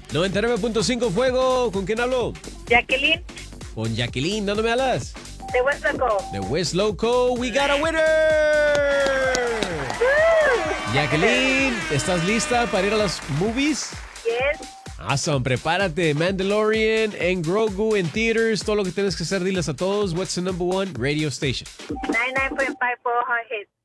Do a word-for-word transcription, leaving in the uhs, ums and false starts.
noventa y nueve punto cinco Fuego. ¿Con quién hablo? Jacqueline, Con Jacqueline. ¿Dónde me hablas? de West Loco. De West Loco. We got a winner. Jacqueline, ¿estás lista para ir a las movies? Yes. Awesome, prepárate. Mandalorian, en Grogu, en theaters. Todo lo que tienes que hacer, diles a todos. What's the number one radio station? ninety-nine point five for hits.